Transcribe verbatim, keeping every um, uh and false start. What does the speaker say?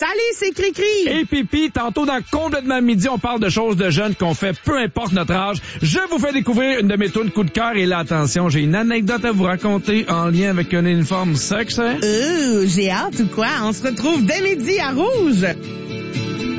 Salut, c'est Cricri. Et Pipi, tantôt dans Complètement Midi, on parle de choses de jeunes qu'on fait peu importe notre âge. Je vous fais découvrir une de mes tunes coup de cœur et là, attention, j'ai une anecdote à vous raconter en lien avec un uniforme sexe. Euh, j'ai hâte ou quoi? On se retrouve dès midi à Rouge.